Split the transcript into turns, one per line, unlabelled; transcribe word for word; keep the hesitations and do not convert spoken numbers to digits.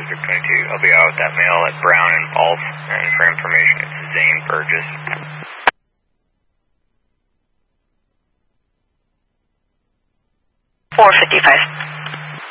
Zip twenty-two. I'll be out with that mail at Brown and Falls, and for information, it's Zane Burgess.
four fifty-five.